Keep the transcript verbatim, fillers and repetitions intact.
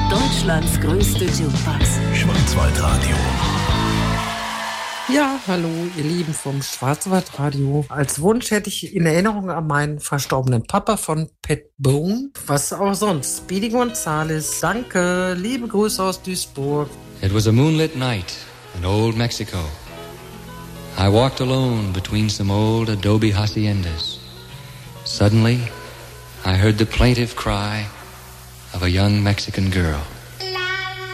Deutschlands größte Jukebox. Schwarzwaldradio. Ja, hallo, ihr Lieben vom Schwarzwaldradio. Als Wunsch hätte ich in Erinnerung an meinen verstorbenen Papa von Pat Bone. Was auch sonst. Speedy Gonzales. Danke, liebe Grüße aus Duisburg. It was a moonlit night in old Mexico. I walked alone between some old adobe haciendas. Suddenly, I heard the plaintive cry of a young Mexican girl.